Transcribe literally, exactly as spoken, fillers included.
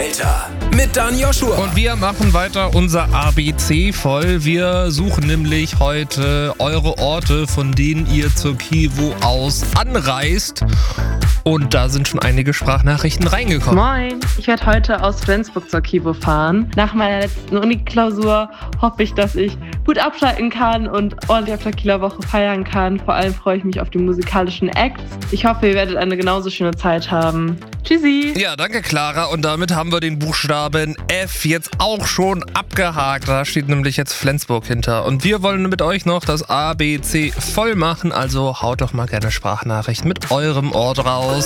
Alter mit Dan Joshua. Und wir machen weiter unser A B C voll. Wir suchen nämlich heute eure Orte, von denen ihr zur Kivo aus anreist. Und da sind schon einige Sprachnachrichten reingekommen. Moin, ich werde heute aus Flensburg zur Kivo fahren. Nach meiner letzten Uni-Klausur hoffe ich, dass ich gut abschalten kann und ordentlich auf der Kieler Woche feiern kann. Vor allem freue ich mich auf die musikalischen Acts. Ich hoffe, ihr werdet eine genauso schöne Zeit haben. Tschüssi! Ja, danke Clara. Und damit haben wir den Buchstaben F jetzt auch schon abgehakt. Da steht nämlich jetzt Flensburg hinter. Und wir wollen mit euch noch das A B C voll machen. Also haut doch mal gerne Sprachnachrichten mit eurem Ort raus.